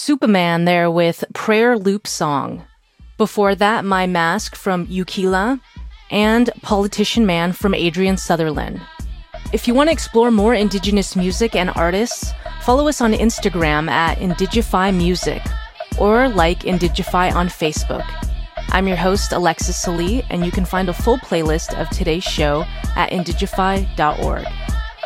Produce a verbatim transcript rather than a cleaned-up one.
Superman there with Prayer Loop Song. Before that, My Mask from Yukila, and Politician Man from Adrian Sutherland. If you want to explore more Indigenous music and artists, follow us on Instagram at Indigify Music, or like Indigify on Facebook. I'm your host, Alexis Salee, and you can find a full playlist of today's show at indigify dot org.